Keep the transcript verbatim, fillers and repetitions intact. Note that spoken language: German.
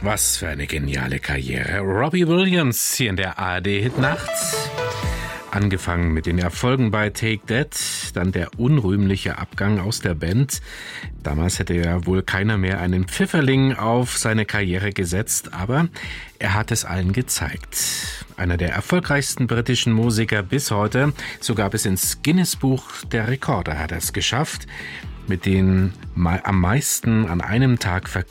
Was für eine geniale Karriere. Robbie Williams hier in der A R D-Hitnacht. Angefangen mit den Erfolgen bei Take That, dann der unrühmliche Abgang aus der Band. Damals hätte ja wohl keiner mehr einen Pfifferling auf seine Karriere gesetzt, aber er hat es allen gezeigt. Einer der erfolgreichsten britischen Musiker bis heute, sogar bis ins Guinness-Buch der Rekorde hat er es geschafft, mit den am meisten an einem Tag verkauften